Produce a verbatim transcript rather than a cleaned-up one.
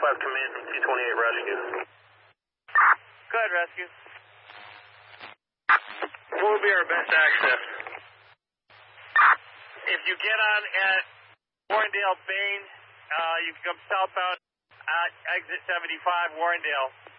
five command to two twenty-eight rescue. Go ahead, rescue. What would be our best access? If you get on at Warrendale Bain, uh, you can come southbound at exit seventy-five, Warrendale.